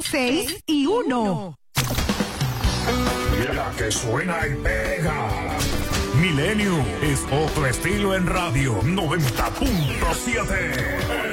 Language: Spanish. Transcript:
6 y 1. La que suena y pega. Milenio es otro estilo en radio 90.7.